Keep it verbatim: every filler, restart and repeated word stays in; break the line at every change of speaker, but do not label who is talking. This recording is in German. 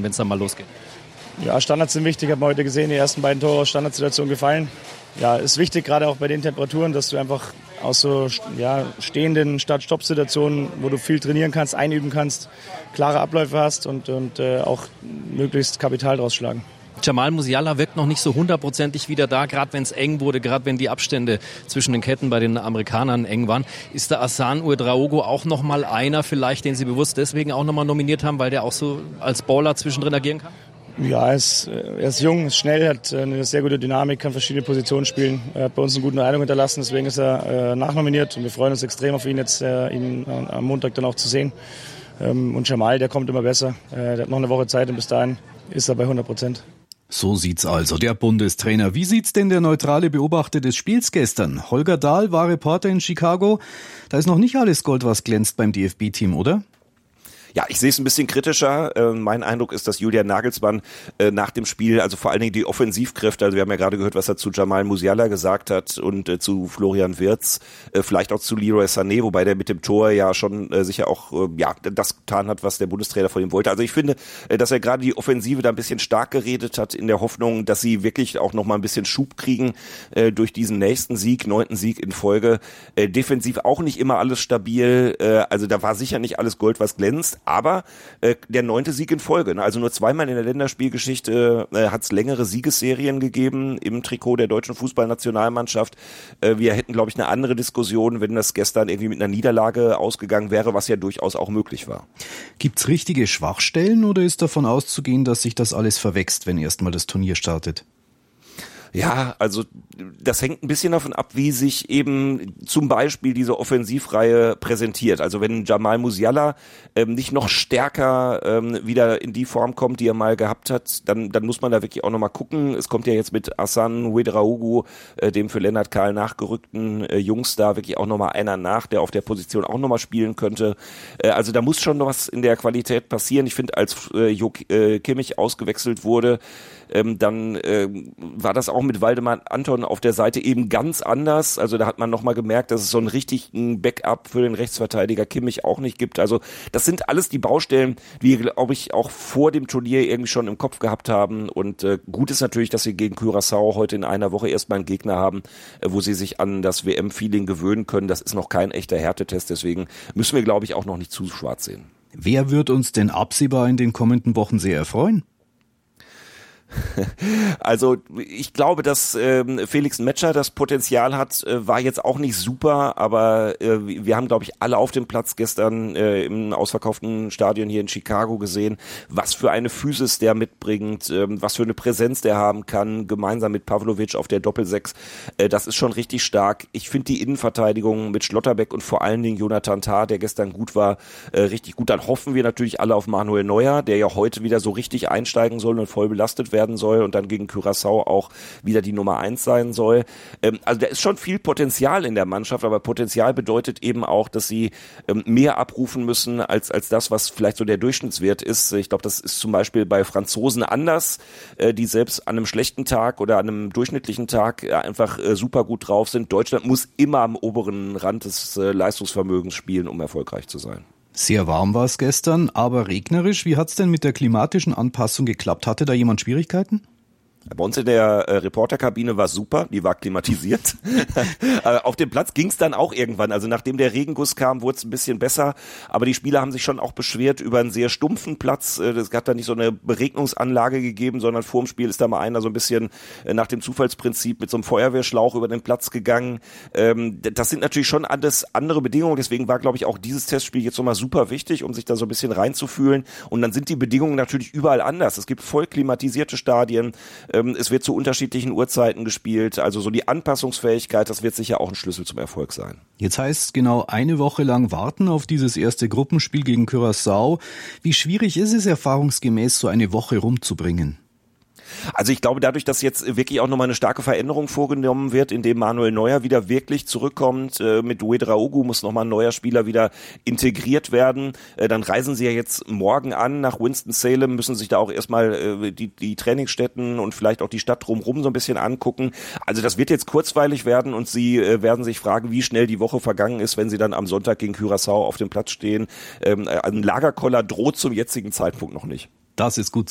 wenn es dann mal losgeht?
Ja, Standards sind wichtig. Ich habe heute gesehen, die ersten beiden Tore aus Standardsituationen gefallen. Ja, ist wichtig, gerade auch bei den Temperaturen, dass du einfach aus so ja, stehenden Start-Stopp-Situationen, wo du viel trainieren kannst, einüben kannst, klare Abläufe hast und, und äh, auch möglichst Kapital draus schlagen.
Jamal Musiala wirkt noch nicht so hundertprozentig wieder da, gerade wenn es eng wurde, gerade wenn die Abstände zwischen den Ketten bei den Amerikanern eng waren. Ist der Hassan Ouedraogo auch nochmal einer vielleicht, den Sie bewusst deswegen auch nochmal nominiert haben, weil der auch so als Baller zwischendrin agieren kann?
Ja, er ist, er ist jung, ist schnell, hat eine sehr gute Dynamik, kann verschiedene Positionen spielen. Er hat bei uns einen guten Eindruck hinterlassen, deswegen ist er äh, nachnominiert und wir freuen uns extrem auf ihn jetzt, äh, ihn äh, am Montag dann auch zu sehen. Ähm, und Jamal, der kommt immer besser. Äh, der hat noch eine Woche Zeit und bis dahin ist er bei hundert Prozent.
So sieht's also der Bundestrainer. Wie sieht's denn der neutrale Beobachter des Spiels gestern? Holger Dahl war Reporter in Chicago. Da ist noch nicht alles Gold, was glänzt beim D F B-Team, oder?
Ja, ich sehe es ein bisschen kritischer. Äh, mein Eindruck ist, dass Julian Nagelsmann äh, nach dem Spiel, also vor allen Dingen die Offensivkräfte, also wir haben ja gerade gehört, was er zu Jamal Musiala gesagt hat und äh, zu Florian Wirtz, äh, vielleicht auch zu Leroy Sané, wobei der mit dem Tor ja schon äh, sicher auch äh, ja das getan hat, was der Bundestrainer von ihm wollte. Also ich finde, äh, dass er gerade die Offensive da ein bisschen stark geredet hat, in der Hoffnung, dass sie wirklich auch noch mal ein bisschen Schub kriegen äh, durch diesen nächsten Sieg, neunten Sieg in Folge. Äh, defensiv auch nicht immer alles stabil, äh, also da war sicher nicht alles Gold, was glänzt. Aber äh, der neunte Sieg in Folge, ne? Also nur zweimal in der Länderspielgeschichte äh, hat es längere Siegesserien gegeben im Trikot der deutschen Fußballnationalmannschaft. Äh, wir hätten, glaube ich, eine andere Diskussion, wenn das gestern irgendwie mit einer Niederlage ausgegangen wäre, was ja durchaus auch möglich war.
Gibt's richtige Schwachstellen oder ist davon auszugehen, dass sich das alles verwächst, wenn erstmal das Turnier startet?
Ja, also das hängt ein bisschen davon ab, wie sich eben zum Beispiel diese Offensivreihe präsentiert. Also wenn Jamal Musiala ähm, nicht noch stärker ähm, wieder in die Form kommt, die er mal gehabt hat, dann dann muss man da wirklich auch nochmal gucken. Es kommt ja jetzt mit Hassan Ouedraogo, äh, dem für Lennart Kahl nachgerückten äh, Jungs, da wirklich auch nochmal einer nach, der auf der Position auch nochmal spielen könnte. Äh, also da muss schon noch was in der Qualität passieren. Ich finde, als äh, Jo äh, Kimmich ausgewechselt wurde, ähm, dann äh, war das auch mit Waldemar Anton auf der Seite eben ganz anders. Also da hat man nochmal gemerkt, dass es so einen richtigen Backup für den Rechtsverteidiger Kimmich auch nicht gibt. Also das sind alles die Baustellen, die, glaube ich, auch vor dem Turnier irgendwie schon im Kopf gehabt haben. Und äh, gut ist natürlich, dass sie gegen Curaçao heute in einer Woche erstmal einen Gegner haben, äh, wo sie sich an das W M-Feeling gewöhnen können. Das ist noch kein echter Härtetest, deswegen müssen wir, glaube ich, auch noch nicht zu schwarz sehen.
Wer wird uns denn absehbar in den kommenden Wochen sehr erfreuen?
Also ich glaube, dass ähm, Felix Metscher das Potenzial hat, äh, war jetzt auch nicht super, aber äh, wir haben, glaube ich, alle auf dem Platz gestern äh, im ausverkauften Stadion hier in Chicago gesehen, was für eine Physis der mitbringt, äh, was für eine Präsenz der haben kann, gemeinsam mit Pavlovic auf der Doppelsechs. Äh, das ist schon richtig stark. Ich finde die Innenverteidigung mit Schlotterbeck und vor allen Dingen Jonathan Tah, der gestern gut war, äh, richtig gut. Dann hoffen wir natürlich alle auf Manuel Neuer, der ja heute wieder so richtig einsteigen soll und voll belastet werden soll und dann gegen Curaçao auch wieder die Nummer eins sein soll. Ähm, also da ist schon viel Potenzial in der Mannschaft, aber Potenzial bedeutet eben auch, dass sie ähm, mehr abrufen müssen als als das, was vielleicht so der Durchschnittswert ist. Ich glaube, das ist zum Beispiel bei Franzosen anders, äh, die selbst an einem schlechten Tag oder an einem durchschnittlichen Tag äh, einfach äh, super gut drauf sind. Deutschland muss immer am oberen Rand des äh, Leistungsvermögens spielen, um erfolgreich zu sein.
Sehr warm war es gestern, aber regnerisch. Wie hat's denn mit der klimatischen Anpassung geklappt? Hatte da jemand Schwierigkeiten?
Bei uns in der äh, Reporterkabine war super, die war klimatisiert. Auf dem Platz ging es dann auch irgendwann. Also nachdem der Regenguss kam, wurde es ein bisschen besser. Aber die Spieler haben sich schon auch beschwert über einen sehr stumpfen Platz. Es hat da nicht so eine Beregnungsanlage gegeben, sondern vor dem Spiel ist da mal einer so ein bisschen nach dem Zufallsprinzip mit so einem Feuerwehrschlauch über den Platz gegangen. Ähm, das sind natürlich schon alles andere Bedingungen. Deswegen war, glaube ich, auch dieses Testspiel jetzt nochmal super wichtig, um sich da so ein bisschen reinzufühlen. Und dann sind die Bedingungen natürlich überall anders. Es gibt voll klimatisierte Stadien. Es wird zu unterschiedlichen Uhrzeiten gespielt. Also so die Anpassungsfähigkeit, das wird sicher auch ein Schlüssel zum Erfolg sein.
Jetzt heißt es genau eine Woche lang warten auf dieses erste Gruppenspiel gegen Curaçao. Wie schwierig ist es erfahrungsgemäß, so eine Woche rumzubringen?
Also ich glaube, dadurch, dass jetzt wirklich auch nochmal eine starke Veränderung vorgenommen wird, indem Manuel Neuer wieder wirklich zurückkommt, äh, mit Ouedraogo muss nochmal ein neuer Spieler wieder integriert werden. Äh, dann reisen sie ja jetzt morgen an nach Winston-Salem, müssen sich da auch erstmal äh, die, die Trainingsstätten und vielleicht auch die Stadt drumherum so ein bisschen angucken. Also das wird jetzt kurzweilig werden und sie äh, werden sich fragen, wie schnell die Woche vergangen ist, wenn sie dann am Sonntag gegen Curaçao auf dem Platz stehen. Ähm, ein Lagerkoller droht zum jetzigen Zeitpunkt noch nicht.
Das ist gut